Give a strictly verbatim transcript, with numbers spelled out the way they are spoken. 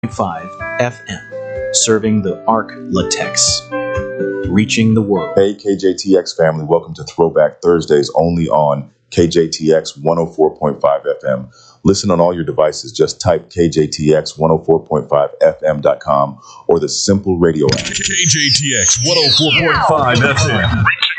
five F M, serving the Arc Latex, reaching the world. Hey, K J T X family, welcome to Throwback Thursdays only on K J T X one oh four point five F M. Listen on all your devices. Just type K J T X one oh four point five F M dot com or the Simple Radio app. K J T X one oh four point five F M.